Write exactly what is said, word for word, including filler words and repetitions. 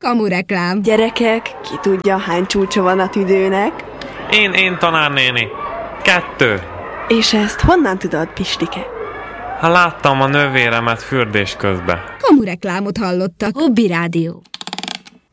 Kamureklám. Gyerekek, ki tudja, hány csúcsa van a tüdőnek? Én, én tanárnéni. Kettő. És ezt honnan tudod, Pistike? Ha láttam a nővéremet fürdés közben. Kamureklámot hallottak. Hobby Rádió.